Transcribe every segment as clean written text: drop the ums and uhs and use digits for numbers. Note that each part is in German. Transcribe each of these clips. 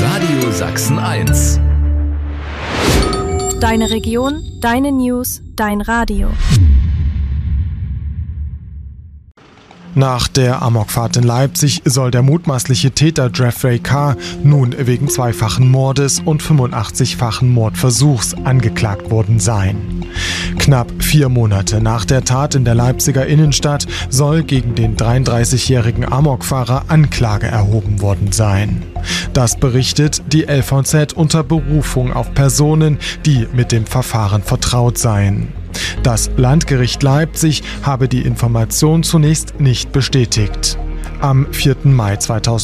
Radio Sachsen 1. Deine Region, deine News, dein Radio. Nach der Amokfahrt in Leipzig soll der mutmaßliche Täter Jeffrey K. nun wegen zweifachen Mordes und 85-fachen Mordversuchs angeklagt worden sein. Knapp 4 Monate nach der Tat in der Leipziger Innenstadt soll gegen den 33-jährigen Amokfahrer Anklage erhoben worden sein. Das berichtet die LVZ unter Berufung auf Personen, die mit dem Verfahren vertraut seien. Das Landgericht Leipzig habe die Information zunächst nicht bestätigt. Am 4. Mai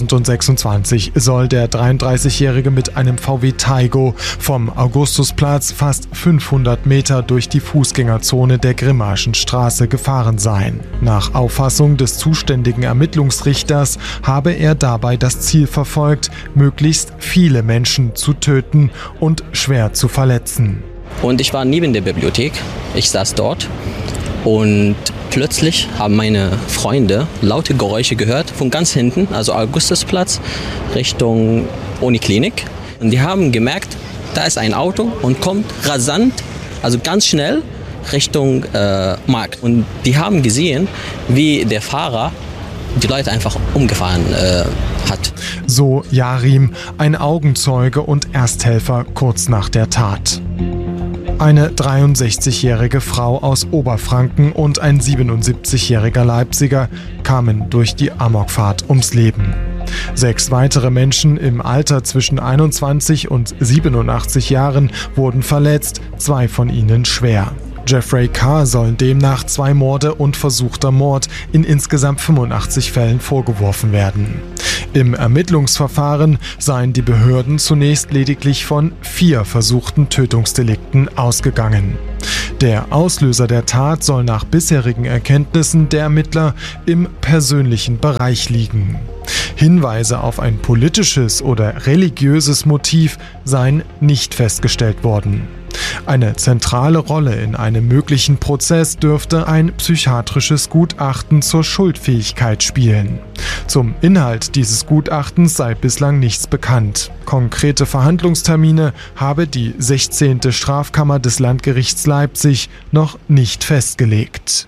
2026 soll der 33-Jährige mit einem VW Taigo vom Augustusplatz fast 500 Meter durch die Fußgängerzone der Grimmaschen Straße gefahren sein. Nach Auffassung des zuständigen Ermittlungsrichters habe er dabei das Ziel verfolgt, möglichst viele Menschen zu töten und schwer zu verletzen. Und ich war neben der Bibliothek, ich saß dort und plötzlich haben meine Freunde laute Geräusche gehört von ganz hinten, also Augustusplatz Richtung Uniklinik. Und die haben gemerkt, da ist ein Auto und kommt rasant, also ganz schnell Richtung Markt. Und die haben gesehen, wie der Fahrer die Leute einfach umgefahren hat. So Yarim, ein Augenzeuge und Ersthelfer kurz nach der Tat. Eine 63-jährige Frau aus Oberfranken und ein 77-jähriger Leipziger kamen durch die Amokfahrt ums Leben. 6 weitere Menschen im Alter zwischen 21 und 87 Jahren wurden verletzt, 2 von ihnen schwer. Jeffrey K. sollen demnach 2 Morde und versuchter Mord in insgesamt 85 Fällen vorgeworfen werden. Im Ermittlungsverfahren seien die Behörden zunächst lediglich von 4 versuchten Tötungsdelikten ausgegangen. Der Auslöser der Tat soll nach bisherigen Erkenntnissen der Ermittler im persönlichen Bereich liegen. Hinweise auf ein politisches oder religiöses Motiv seien nicht festgestellt worden. Eine zentrale Rolle in einem möglichen Prozess dürfte ein psychiatrisches Gutachten zur Schuldfähigkeit spielen. Zum Inhalt dieses Gutachtens sei bislang nichts bekannt. Konkrete Verhandlungstermine habe die 16. Strafkammer des Landgerichts Leipzig noch nicht festgelegt.